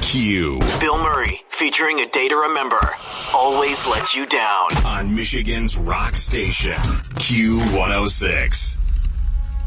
Q. Bill Murray, featuring A Day to Remember, always lets you down. On Michigan's rock station, Q106.